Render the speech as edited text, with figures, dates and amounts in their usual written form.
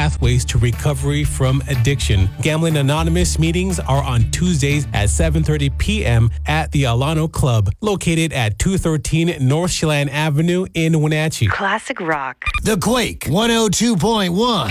pathways to recovery from addiction. Gambling Anonymous meetings are on Tuesdays at 7:30 p.m. at the Alano Club, located at 213 North Chelan Avenue in Wenatchee. Classic rock. The Quake 102.1.